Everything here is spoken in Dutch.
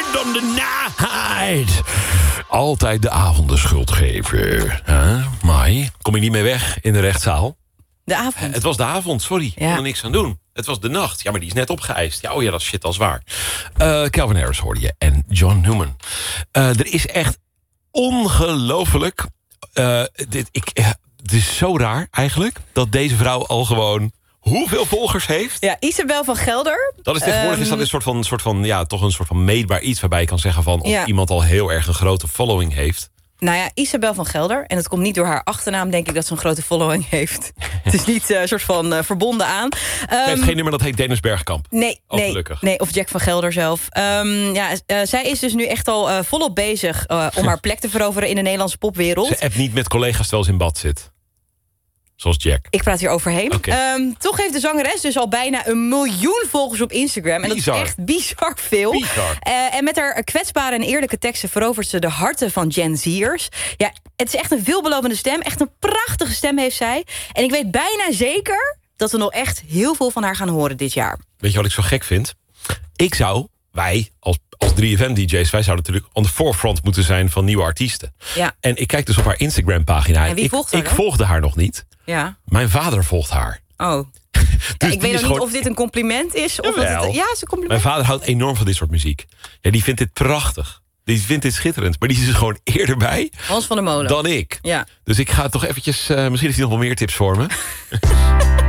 on the night. Altijd de avond de schuld geven. Mai, kom je niet meer weg in de rechtszaal? De avond. Het was de avond, sorry. Ik Ja. kon er niks aan doen. Het was de nacht. Ja, maar die is net opgeëist. Ja, oh ja, dat is shit als waar. Calvin Harris hoorde je. En John Newman. Er is echt ongelooflijk... het is zo raar eigenlijk... dat deze vrouw al gewoon... hoeveel volgers heeft? Ja, Isabel van Gelder. Dat is tegenwoordig is dat een soort van ja, toch een soort van meetbaar iets... waarbij je kan zeggen van of Ja. iemand al heel erg een grote following heeft. Nou ja, Isabel van Gelder. En het komt niet door haar achternaam, denk ik, dat ze een grote following heeft. Het is niet een soort van verbonden aan. Ze heeft geen nummer dat heet Dennis Bergkamp. Nee, gelukkig. nee, of Jack van Gelder zelf. Zij is dus nu echt al volop bezig om haar plek te veroveren in de Nederlandse popwereld. Ze appt niet met collega's terwijl ze in bad zit. Zoals Jack. Ik praat hier overheen. Okay. Toch heeft de zangeres dus al bijna 1 miljoen volgers op Instagram. En Bizar. dat is echt bizar veel. Bizar. En met haar kwetsbare en eerlijke teksten verovert ze de harten van Gen Z'ers. Ja, het is echt een veelbelovende stem. Echt een prachtige stem heeft zij. En ik weet bijna zeker dat we nog echt heel veel van haar gaan horen dit jaar. Weet je wat ik zo gek vind? Wij als 3FM-dj's... wij zouden natuurlijk on the forefront moeten zijn van nieuwe artiesten. Ja. En ik kijk dus op haar Instagram-pagina. En wie volgt haar ik dan? volgde haar nog niet. Ja. Mijn vader volgt haar. Oh. Dus Ik weet nog niet of dit een compliment is. Of Jawel. het, ja, is een compliment. Mijn vader houdt enorm van dit soort muziek. Ja, die vindt dit prachtig. Die vindt dit schitterend. Maar die is er gewoon eerder bij Hans van der Molen. dan ik. Ja. Dus ik ga toch eventjes... misschien heeft hij nog wel meer tips voor me.